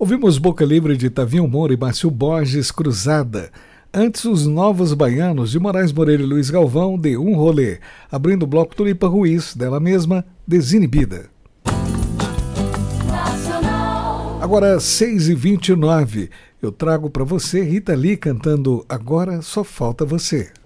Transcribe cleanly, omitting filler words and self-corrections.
Ouvimos Boca Livre de Tavinho Moura e Márcio Borges, Cruzada. Antes, os Novos Baianos de Moraes Moreira e Luiz Galvão, de Um Rolê. Abrindo o bloco, Tulipa Ruiz, dela mesma, Desinibida. Agora, 6h29, eu trago para você Rita Lee cantando Agora Só Falta Você.